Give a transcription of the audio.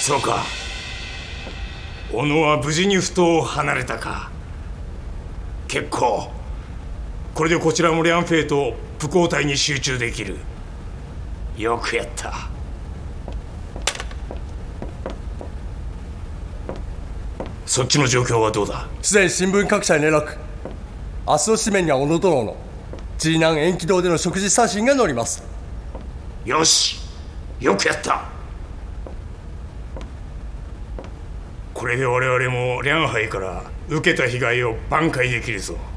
そうか。小野は無事に埠頭を離れたか。結構。これでこちらもリャンフェイと武工隊に集中できる。よくやった。そっちの状況はどうだ。 すでに新聞各社に連絡。明日の紙面には小野殿のジーナン延期堂での食事写真が載ります。 よし、よくやった。これで我々もリャンハイから受けた被害を挽回できるぞ。